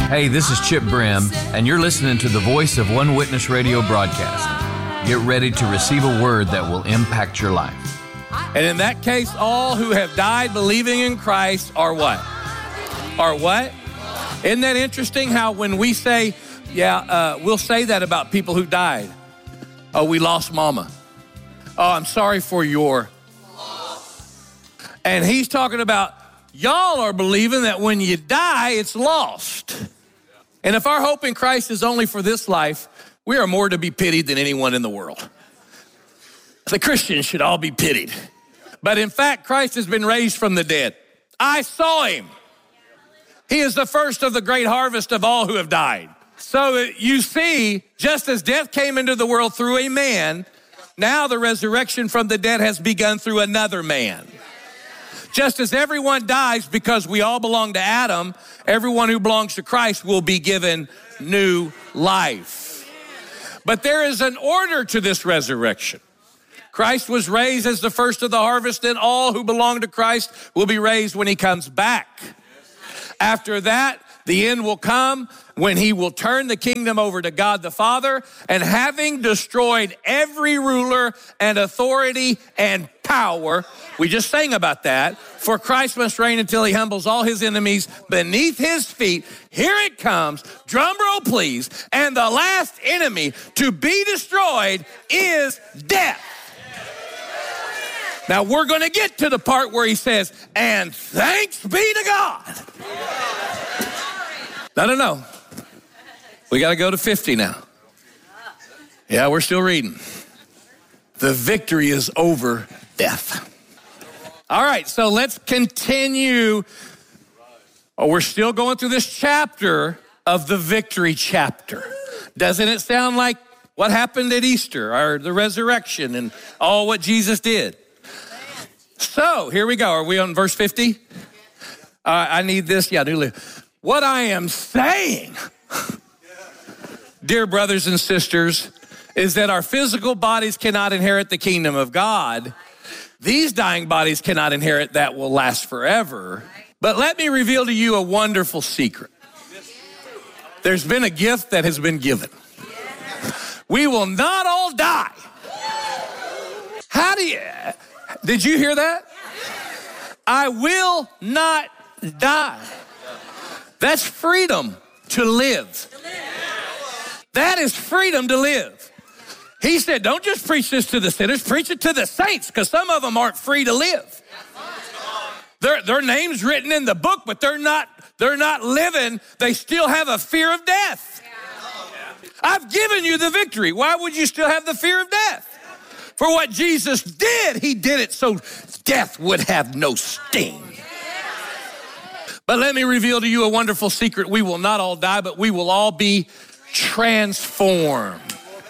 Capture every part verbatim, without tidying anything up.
Hey, this is Chip Brim, and you're listening to the Voice of One Witness radio broadcast. Get ready to receive a word that will impact your life. And in that case, all who have died believing in Christ are what? Are what? Isn't that interesting how when we say, yeah, uh, we'll say that about people who died. Oh, we lost mama. Oh, I'm sorry for your loss. And he's talking about y'all are believing that when you die, it's lost. And if our hope in Christ is only for this life, we are more to be pitied than anyone in the world. The Christians should all be pitied. But in fact, Christ has been raised from the dead. I saw him. He is the first of the great harvest of all who have died. So you see, just as death came into the world through a man, now the resurrection from the dead has begun through another man. Just as everyone dies because we all belong to Adam, everyone who belongs to Christ will be given new life. But there is an order to this resurrection. Christ was raised as the first of the harvest, and all who belong to Christ will be raised when he comes back. After that, the end will come when he will turn the kingdom over to God the Father, and having destroyed every ruler and authority and power, we just sang about that, for Christ must reign until he humbles all his enemies beneath his feet. Here it comes, drum roll please, and the last enemy to be destroyed is death. Now we're going to get to the part where he says, and thanks be to God. No, no, no. We got to go to fifty now. Yeah, we're still reading. The victory is over death. All right, so let's continue. Oh, we're still going through this chapter of the victory chapter. Doesn't it sound like what happened at Easter, or the resurrection, and all what Jesus did? So here we go. Are we on verse fifty? Uh, I need this. Yeah, do what I am saying, dear brothers and sisters, is that our physical bodies cannot inherit the kingdom of God. These dying bodies cannot inherit that will last forever. But let me reveal to you a wonderful secret. There's been a gift that has been given. We will not all die. How do you, did you hear that? I will not die. That's freedom to live. That is freedom to live. He said, don't just preach this to the sinners, preach it to the saints, because some of them aren't free to live. Their, their name's written in the book, but they're not, they're not living. They still have a fear of death. I've given you the victory. Why would you still have the fear of death? For what Jesus did, he did it so death would have no sting. But let me reveal to you a wonderful secret. We will not all die, but we will all be transformed.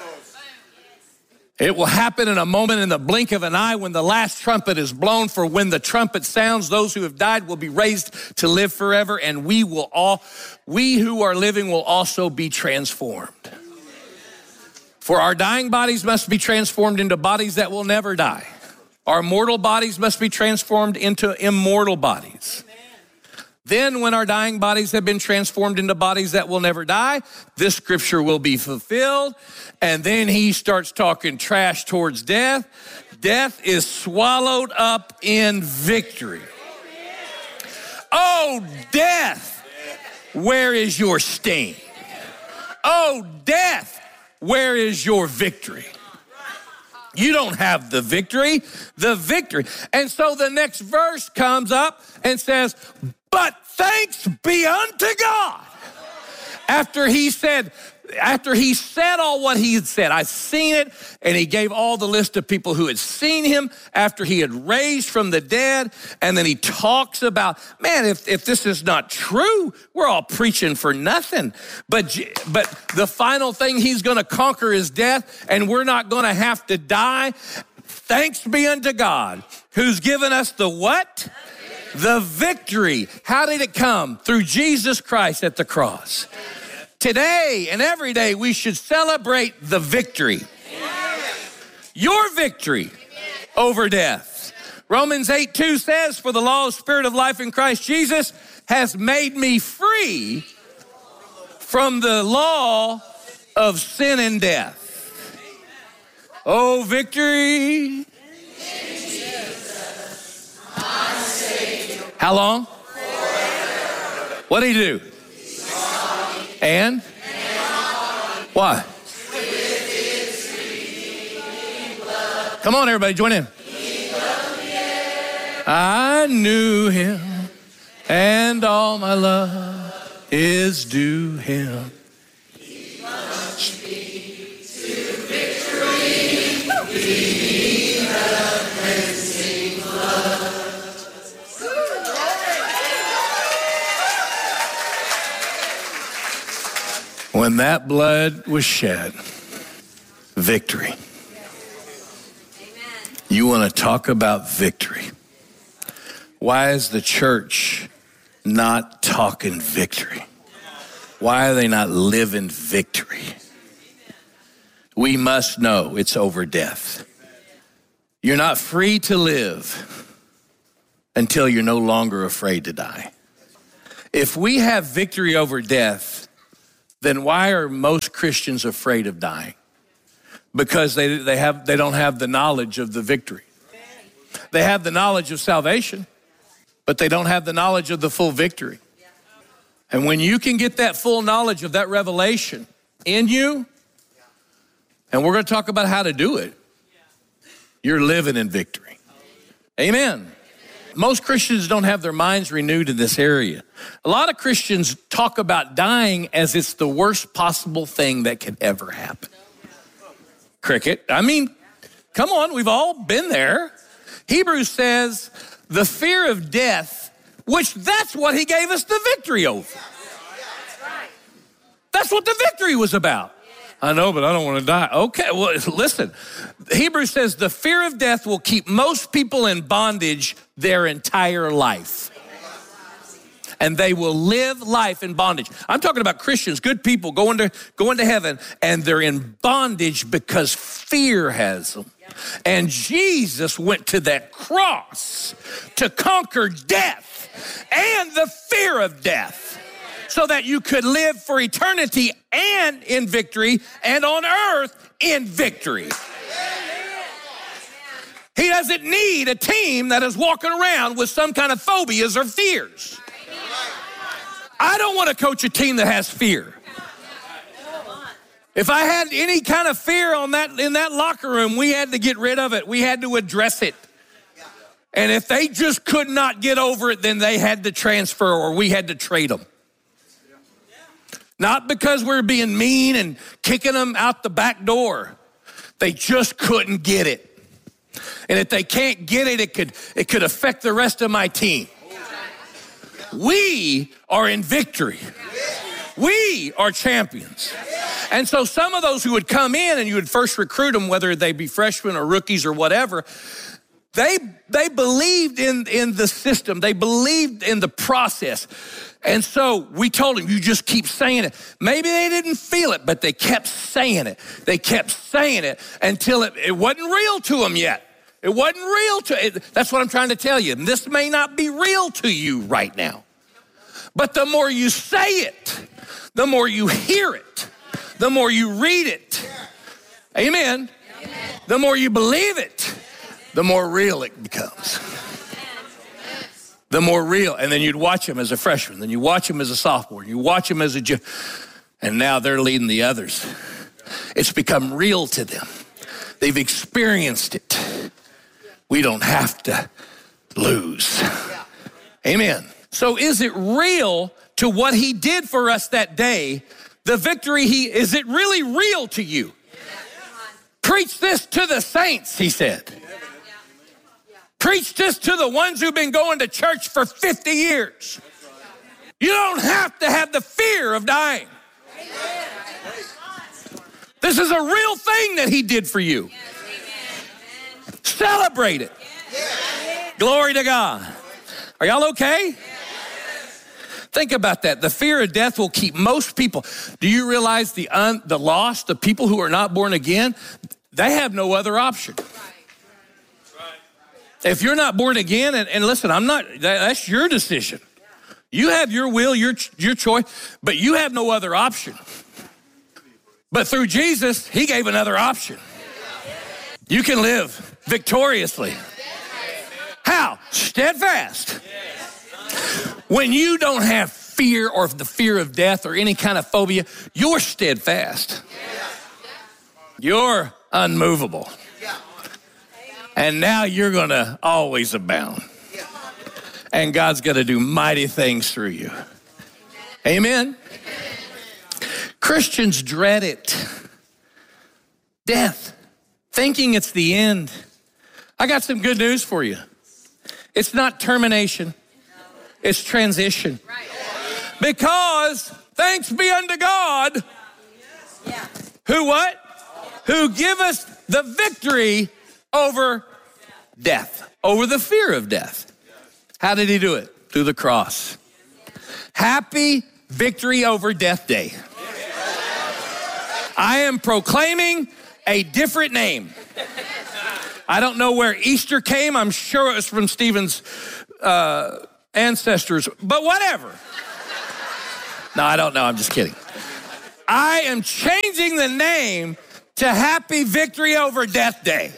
It will happen in a moment, in the blink of an eye, when the last trumpet is blown. For when the trumpet sounds, those who have died will be raised to live forever, and we will all, we who are living will also be transformed. For our dying bodies must be transformed into bodies that will never die. Our mortal bodies must be transformed into immortal bodies. Then when our dying bodies have been transformed into bodies that will never die, this scripture will be fulfilled. And then he starts talking trash towards death. Death is swallowed up in victory. Oh, death, where is your sting? Oh, death, where is your victory? You don't have the victory, the victory. And so the next verse comes up and says, but thanks be unto God. After he said, after he said all what he had said, I've seen it, and he gave all the list of people who had seen him after he had raised from the dead. And then he talks about, man, if, if this is not true, we're all preaching for nothing. But, but the final thing, he's going to conquer his death, and we're not going to have to die. Thanks be unto God, who's given us the what? The victory. How did it come? Through Jesus Christ at the cross. Today and every day we should celebrate the victory. Your victory over death. Romans eight two says, for the law of spirit of life in Christ Jesus has made me free from the law of sin and death. Oh, victory. How long? What did he do? And? Why? Come on, everybody, join in. I knew him, and all my love is due him. He launched me to victory, beneath the cleansing blood. When that blood was shed, victory. You want to talk about victory. Why is the church not talking victory? Why are they not living victory? We must know it's over death. You're not free to live until you're no longer afraid to die. If we have victory over death, then why are most Christians afraid of dying? Because they, they, have, they don't have the knowledge of the victory. They have the knowledge of salvation, but they don't have the knowledge of the full victory. And when you can get that full knowledge of that revelation in you, and we're going to talk about how to do it, you're living in victory. Amen. Most Christians don't have their minds renewed in this area. A lot of Christians talk about dying as it's the worst possible thing that could ever happen. Cricket. I mean, come on, we've all been there. Hebrews says the fear of death, which that's what he gave us the victory over. That's what the victory was about. I know, but I don't want to die. Okay, well, listen. Hebrews says the fear of death will keep most people in bondage their entire life. And they will live life in bondage. I'm talking about Christians, good people going to, going to heaven, and they're in bondage because fear has them. And Jesus went to that cross to conquer death and the fear of death, so that you could live for eternity and in victory, and on earth in victory. He doesn't need a team that is walking around with some kind of phobias or fears. I don't want to coach a team that has fear. If I had any kind of fear on that in that locker room, we had to get rid of it. We had to address it. And if they just could not get over it, then they had to transfer or we had to trade them. Not because we're being mean and kicking them out the back door. They just couldn't get it. And if they can't get it, it could, it could affect the rest of my team. We are in victory. We are champions. And so some of those who would come in and you would first recruit them, whether they be freshmen or rookies or whatever, they, they believed in, in the system. They believed in the process. And so we told them, you just keep saying it. Maybe they didn't feel it, but they kept saying it. They kept saying it until it, it wasn't real to them yet. It wasn't real to it. That's what I'm trying to tell you. This may not be real to you right now. But the more you say it, the more you hear it, the more you read it. Amen. The more you believe it, the more real it becomes. The more real. And then you'd watch him as a freshman. Then you watch him as a sophomore. You watch him as a junior. And now they're leading the others. It's become real to them. They've experienced it. We don't have to lose. Amen. So is it real to what he did for us that day? The victory he, is it really real to you? Preach this to the saints, he said. Preach this to the ones who've been going to church for fifty years. You don't have to have the fear of dying. This is a real thing that he did for you. Celebrate it. Glory to God. Are y'all okay? Think about that. The fear of death will keep most people. Do you realize the un, the lost, the people who are not born again, they have no other option. If you're not born again, and, and listen, I'm not, that, that's your decision. You have your will, your, your choice, but you have no other option. But through Jesus, he gave another option. You can live victoriously. How? Steadfast. When you don't have fear or the fear of death or any kind of phobia, you're steadfast. You're unmovable. And now you're going to always abound. And God's going to do mighty things through you. Amen. Christians dread it. Death. Thinking it's the end. I got some good news for you. It's not termination. It's transition. Because thanks be unto God, who what? Who give us the victory over death, over the fear of death. How did he do it? Through the cross. Happy Victory Over Death Day. I am proclaiming a different name. I don't know where Easter came. I'm sure it was from Stephen's uh, ancestors, but whatever. No, I don't know. I'm just kidding. I am changing the name to Happy Victory Over Death Day.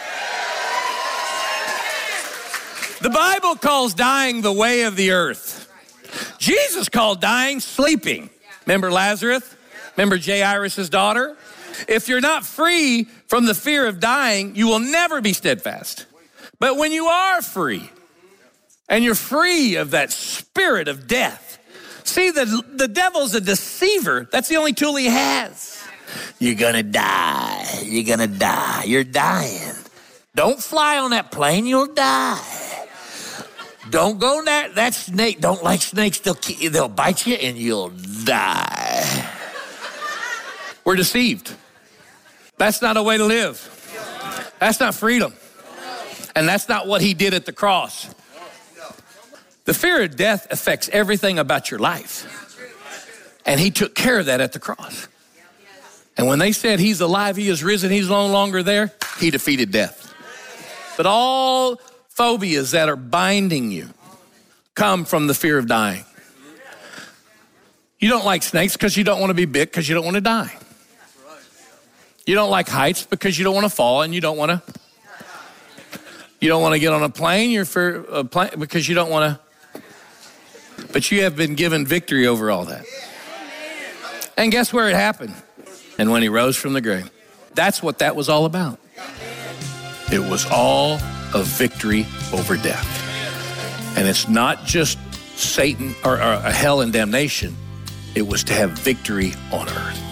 The Bible calls dying the way of the earth. Jesus called dying sleeping. Remember Lazarus? Remember Jairus' daughter? If you're not free from the fear of dying, you will never be steadfast. But when you are free, and you're free of that spirit of death, see, the, the devil's a deceiver. That's the only tool he has. You're gonna die. You're gonna die. You're dying. Don't fly on that plane. You'll die. Don't go that that snake. Don't like snakes. They'll they'll bite you and you'll die. We're deceived. That's not a way to live. That's not freedom. And that's not what he did at the cross. The fear of death affects everything about your life. And he took care of that at the cross. And when they said he's alive, he is risen, he's no longer there, he defeated death. But all phobias that are binding you come from the fear of dying. You don't like snakes because you don't want to be bit because you don't want to die. You don't like heights because you don't want to fall and you don't want to. You don't want to get on a plane, you're fear, a plane because you don't want to. But you have been given victory over all that. And guess where it happened? And when he rose from the grave. That's what that was all about. It was all a victory over death. And it's not just Satan or, or a hell and damnation. It was to have victory on earth.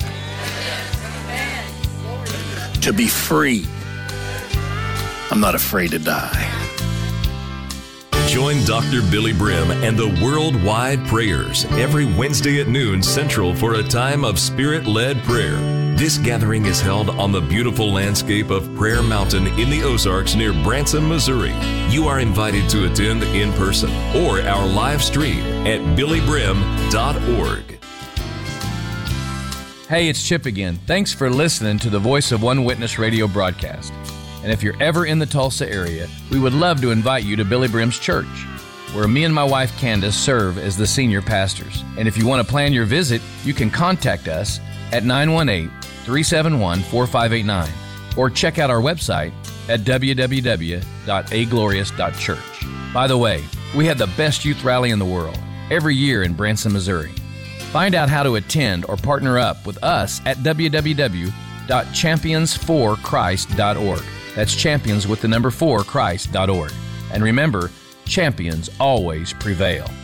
To be free. I'm not afraid to die. Join Doctor Billy Brim and the Worldwide Prayers every Wednesday at noon Central for a time of Spirit-led prayer. This gathering is held on the beautiful landscape of Prayer Mountain in the Ozarks near Branson, Missouri. You are invited to attend in person or our live stream at billy brim dot org. Hey, it's Chip again. Thanks for listening to the Voice of One Witness radio broadcast. And if you're ever in the Tulsa area, we would love to invite you to Billy Brim's church, where me and my wife Candace serve as the senior pastors. And if you want to plan your visit, you can contact us at nine one eight, three seven one, four five eight nine or check out our website at w w w dot a glorious dot church. By the way, we have the best youth rally in the world every year in Branson, Missouri. Find out how to attend or partner up with us at w w w dot champions for christ dot org. That's champions with the number four, Christ dot org. And remember, champions always prevail.